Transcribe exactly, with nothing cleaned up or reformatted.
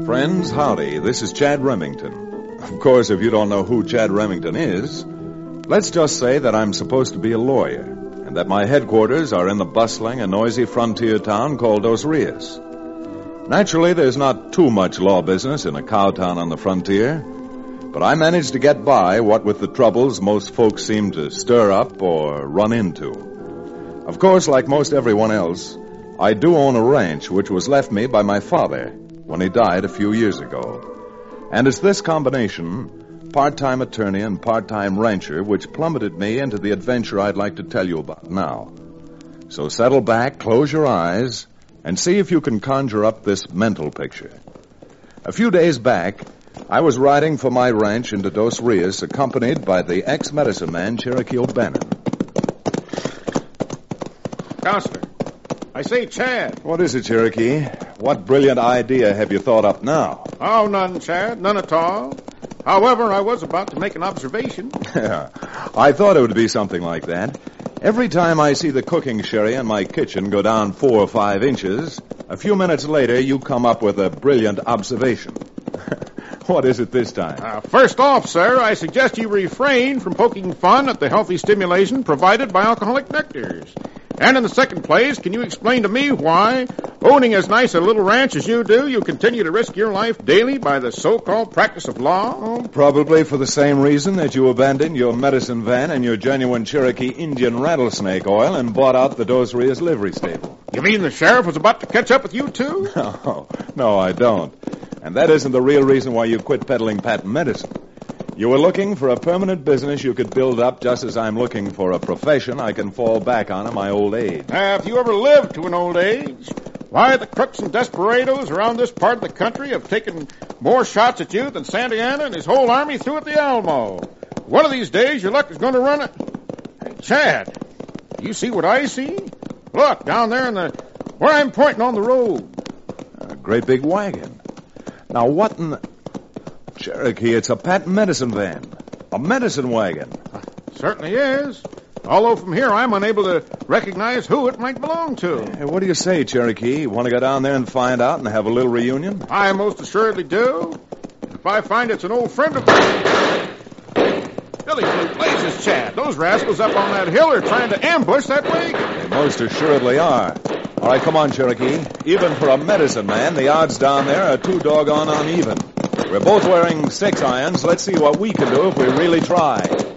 Friends, howdy. This is Chad Remington. Of course, if you don't know who Chad Remington is, let's just say that I'm supposed to be a lawyer, and that my headquarters are in the bustling and noisy frontier town called Dos Rios. Naturally, there's not too much law business in a cow town on the frontier, but I managed to get by what with the troubles most folks seem to stir up or run into. Of course, like most everyone else, I do own a ranch which was left me by my father when he died a few years ago. And it's this combination, part-time attorney and part-time rancher, which plummeted me into the adventure I'd like to tell you about now. So settle back, close your eyes, and see if you can conjure up this mental picture. A few days back, I was riding for my ranch into Dos Rios, accompanied by the ex-medicine man, Cherokee O'Bannon. Counselor, I say, Chad. What is it, Cherokee? What brilliant idea have you thought up now? Oh, none, Chad. None at all. However, I was about to make an observation. I thought it would be something like that. Every time I see the cooking sherry in my kitchen go down four or five inches, a few minutes later you come up with a brilliant observation. What is it this time? Uh, first off, sir, I suggest you refrain from poking fun at the healthy stimulation provided by alcoholic nectars. And in the second place, can you explain to me why, owning as nice a little ranch as you do, you continue to risk your life daily by the so-called practice of law? Oh, probably for the same reason that you abandoned your medicine van and your genuine Cherokee Indian rattlesnake oil and bought out the Dos Rios livery stable. You mean the sheriff was about to catch up with you, too? No, no, I don't. And that isn't the real reason why you quit peddling patent medicine. You were looking for a permanent business you could build up just as I'm looking for a profession I can fall back on in my old age. Uh, if you ever lived to an old age, why, the crooks and desperados around this part of the country have taken more shots at you than Santa Anna and his whole army threw at the Alamo. One of these days, your luck is going to run it. Hey, Chad, you see what I see? Look, down there in the... where I'm pointing on the road. A great big wagon. Now, what in the... Cherokee, it's a patent medicine van. A medicine wagon. Uh, certainly is. Although from here I'm unable to recognize who it might belong to. Hey, what do you say, Cherokee? Want to go down there and find out and have a little reunion? I most assuredly do. If I find it's an old friend of mine... Billy Blue Blazes, Chad. Those rascals up on that hill are trying to ambush that wagon. They most assuredly are. All right, come on, Cherokee. Even for a medicine man, the odds down there are too doggone uneven. We're both wearing six irons. Let's see what we can do if we really try.